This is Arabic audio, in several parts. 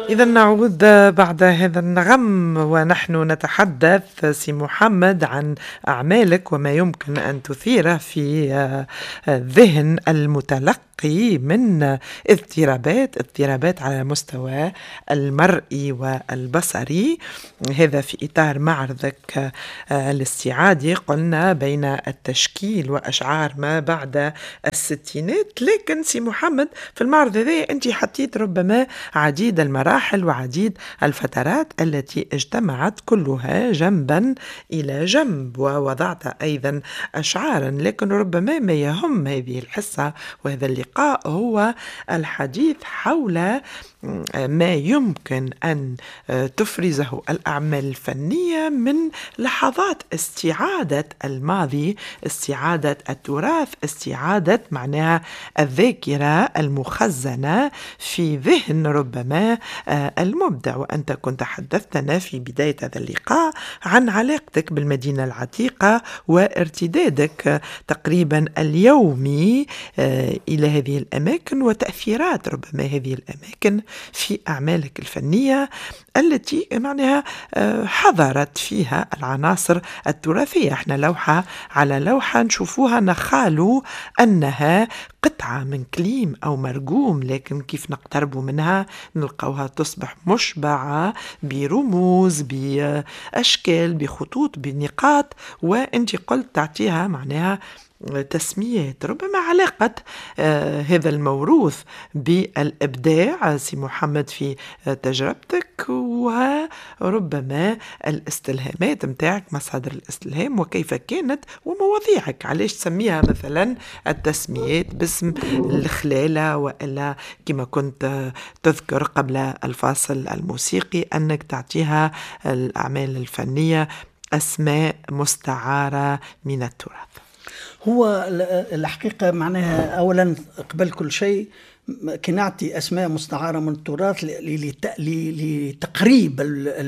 إذا نعود بعد هذا النغم ونحن نتحدث سي محمد عن أعمالك وما يمكن أن تثيره في ذهن المتلقي من اضطرابات على مستوى المرئي والبصري. هذا في إطار معرضك الاستعادي، قلنا بين التشكيل وأشعار ما بعد الستينات. لكن سي محمد في المعرض هذا أنت حطيت ربما عديد المراحل وعديد الفترات التي اجتمعت كلها جنبا إلى جنب، ووضعت أيضا أشعارا. لكن ربما ما يهم هذه الحصة وهذا اللقاء هو الحديث حول ما يمكن أن تفرزه الأعمال الفنية من لحظات استعادة الماضي، استعادة التراث، استعادة معناها الذاكرة المخزنة في ذهن ربما المبدع. وأنت كنت حدثتنا في بداية هذا اللقاء عن علاقتك بالمدينة العتيقة وارتدادك تقريبا اليومي إلى هذه الأماكن وتأثيرات ربما هذه الأماكن في أعمالك الفنية التي معناها حضرت فيها العناصر التراثية. احنا لوحة على لوحة نشوفوها نخالو أنها قطعة من كليم أو مرجوم، لكن كيف نقترب منها نلقوها تصبح مشبعة برموز، بأشكال، بخطوط، بنقاط، وانت قلت تعطيها معناها تسميات. ربما علاقة هذا الموروث بالإبداع سي محمد في تجربتك، وربما الاستلهامات متاعك، مصادر الاستلهام وكيف كانت، ومواضيعك علاش تسميها مثلا التسميات باسم الخلالة، وإلا كما كنت تذكر قبل الفاصل الموسيقي أنك تعطيها الأعمال الفنية أسماء مستعارة من التراث. هو الحقيقة معناها أولا قبل كل شيء كي نعطي أسماء مستعارة من التراث لتقريب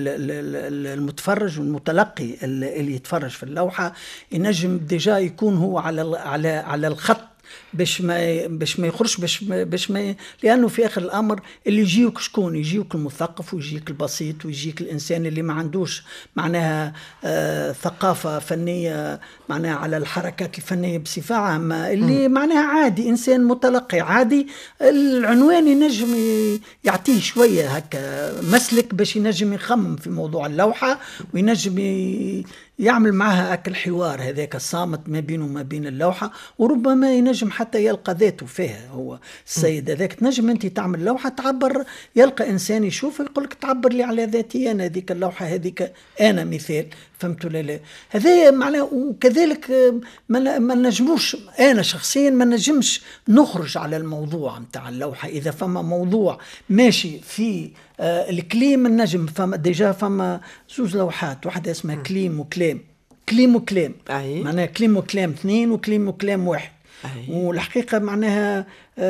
المتفرج والمتلقي اللي يتفرج في اللوحة، ينجم ديجا يكون هو على الخط باش ما يخرج باش ما لانه في اخر الامر اللي يجيوك شكون؟ يجيوك المثقف ويجيك البسيط ويجيك الانسان اللي ما عندوش معناها ثقافه فنيه معناها على الحركات الفنيه بصفه عامه، اللي معناها عادي، انسان متلقي عادي. العنوان ينجم يعطيه شويه هكا مسلك باش ينجم يخمم في موضوع اللوحه، وينجم يعمل معها أكل حوار هذاك الصامت ما بينه وما بين اللوحة، وربما ينجم حتى يلقى ذاته فيها. هو السيد هذاك تنجم أنت تعمل لوحة تعبر، يلقى إنسان يشوف يقولك تعبر لي على ذاتي أنا، هذيك اللوحة هذيك أنا مثال، فهمتوا لا هذا معناه. وكذلك ما نجموش، أنا شخصيا ما نجمش نخرج على الموضوع متاع اللوحة. إذا فما موضوع ماشي في الكليم النجم، فما ديجا فما زوز لوحات، واحدة اسمها كليم وكلام، كليم وكلام معناها كليم وكلام 2 وكليم وكلام 1. والحقيقة معناها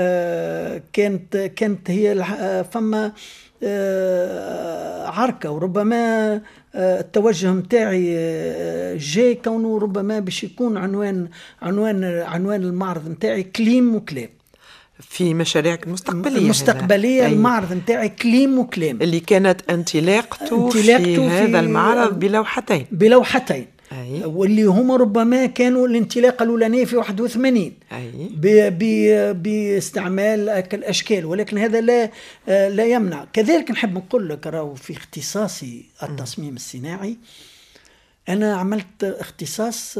كانت هي فما عركة، وربما التوجه متاعي جاي كونه ربما باش يكون عنوان المعرض متاعي كليم وكلام في مشاريعك المستقبلية. المعرض نتاعي كليم وكلام اللي كانت انطلاقته في هذا المعرض بلوحتين واللي هما ربما كانوا الانطلاقة الأولانية في 81 باستعمال الأشكال، ولكن هذا لا يمنع. كذلك نحب نقول لك راهو في اختصاصي التصميم الصناعي، أنا عملت اختصاص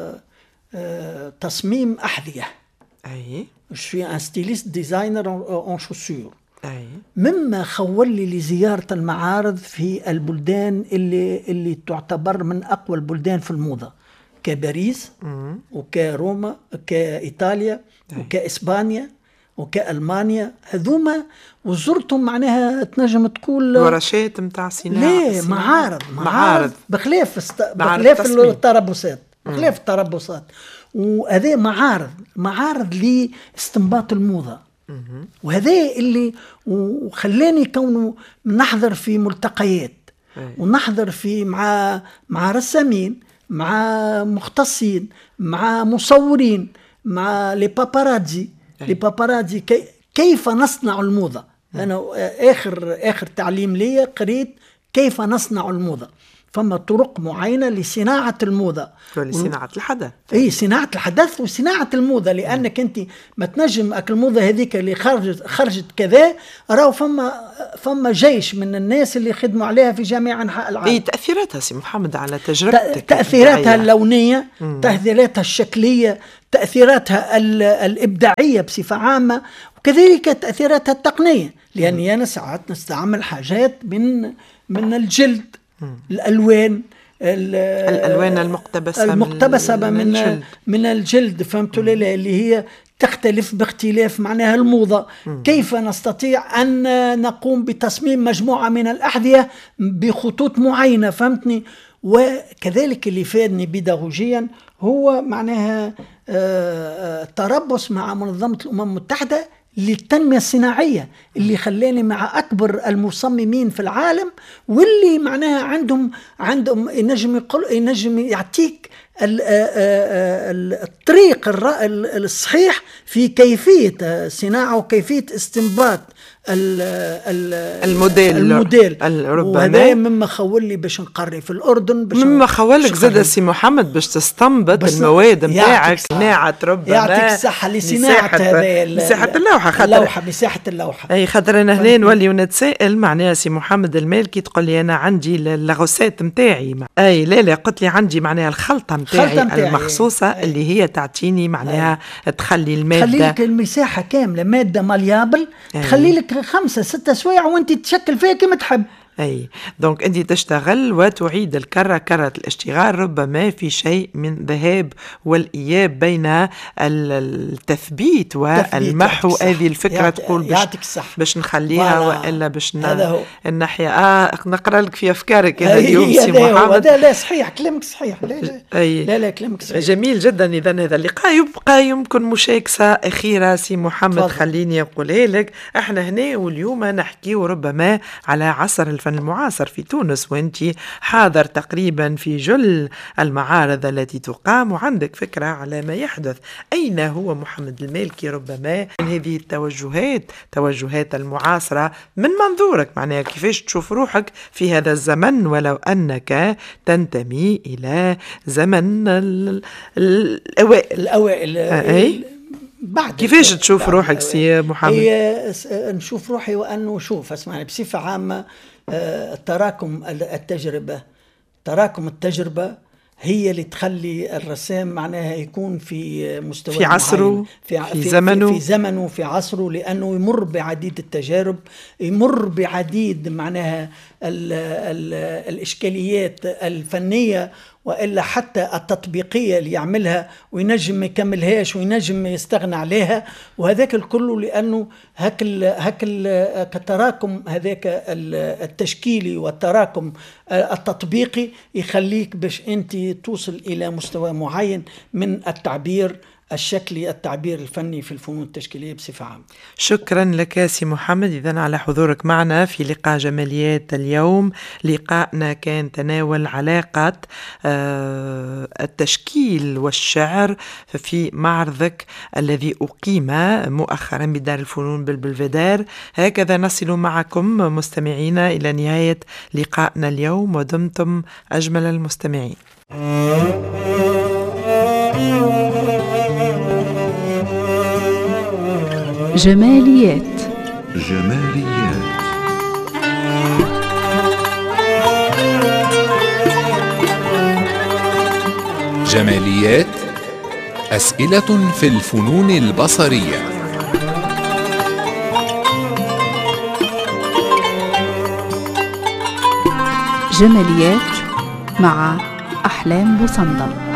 تصميم أحذية. Je suis un styliste designer en chaussures. مما خول لي لزيارة المعارض في البلدان اللي تعتبر من أقوى البلدان في الموضة، كباريس وكروما وكإيطاليا وكإسبانيا وكألمانيا. هذوما وزرتهم معناها تنجم تقول ورشات متاع صناعة، معارض بخلاف التربصات. وهذا معارض لاستنباط الموضة. وهذا اللي وخلاني كونه نحضر في ملتقيات ونحضر في مع رسامين، مع مختصين، مع مصورين، مع لي باباراتزي كيف نصنع الموضة. أنا آخر تعليم لي قريت كيف نصنع الموضة. فما طرق معينة لصناعة الموضة ولصناعة الحدث. اي صناعة الحدث وصناعة الموضة، لأنك أنت ما تنجم الموضة هذيك اللي خرجت كذا، راهو فما جيش من الناس اللي خدموا عليها في جميع أنحاء العالم. اي تأثيراتها سي محمد على تجربتك، تأثيراتها اللونية، تأثيراتها الشكلية، تأثيراتها الإبداعية بصفة عامة، وكذلك تأثيراتها التقنية، لأني أنا ساعات نستعمل حاجات من الجلد، الألوان المقتبسة من الجلد، فهمتوا لي، اللي هي تختلف باختلاف معناها الموضة. كيف نستطيع أن نقوم بتصميم مجموعة من الأحذية بخطوط معينة، فهمتني. وكذلك اللي فادني بيداغوجيا هو معناها تربص مع منظمة الأمم المتحدة للتنمية الصناعية، اللي خلاني مع أكبر المصممين في العالم، واللي معناها عندهم ينجم يعطيك الطريق الصحيح في كيفية صناعة وكيفية استنباط الموديل. وهذا مما خول لي باش نقري في الأردن، مما خولك زاد سي محمد باش تستنبط المواد نتاعك، صناعة ربما يعطيك الصحة لصناعة مساحة اللوحة، مساحة اللوحة. اي خاطر انا هنا نولي ونتسائل معناها سي محمد المالكي تقول لي انا عندي الغوسات نتاعي، اي لا قلت لي عندي معناها الخلطة نتاعي المخصوصة اللي هي تعطيني معناها تخلي المادة، تخلي لك المساحة كاملة، مادة ماليابل، تخلي لك 5-6 سوايع وانت تشكل فيها كما تحب. أي دونك أنت تشتغل وتعيد كرة الاشتغال، ربما في شيء من ذهاب والإياب بين التثبيت والمحو. هذه الفكرة تقول باش نخليها وإلا باش الناحية نقرأ لك في أفكارك هذا اليوم سي محمد. لا صحيح كلامك صحيح، لا كلامك صحيح، جميل جدا. إذا هذا اللقاء يبقى يمكن مشاكسة أخيرة سي محمد، خليني أقولها لك. احنا هنا واليوم نحكي ربما على عصر الفن المعاصر في تونس، وانت حاضر تقريبا في جل المعارض التي تقام، وعندك فكرة على ما يحدث. أين هو محمد المالكي ربما من هذه توجهات المعاصرة من منظورك، معناها كيفاش تشوف روحك في هذا الزمن، ولو أنك تنتمي إلى زمن الأوائل بعد كيفاش تشوف روحك سي محمد؟ نشوف روحي وأنه اسمعني بصفة عامة، تراكم التجربة هي اللي تخلي الرسام معناها يكون في مستوى في عصره، في زمنه، في عصره، لأنه يمر بعديد التجارب، يمر بعديد معناها الإشكاليات الفنية وإلا حتى التطبيقية اللي يعملها وينجم ما يكملهاش وينجم يستغنى عليها، وهذاك الكل لأنه هك التراكم هذاك التشكيلي والتراكم التطبيقي يخليك باش أنت توصل إلى مستوى معين من التعبير الشكلي، التعبير الفني في الفنون التشكيلية بصفة عامة. شكرا لك سي محمد إذن على حضورك معنا في لقاء جماليات اليوم. لقاءنا كان تناول علاقة التشكيل والشعر في معرضك الذي أقيم مؤخرا بدار الفنون بالبلفدار. هكذا نصل معكم مستمعينا إلى نهاية لقاءنا اليوم، ودمتم أجمل المستمعين. جماليات أسئلة في الفنون البصرية. جماليات مع أحلام بوصندل.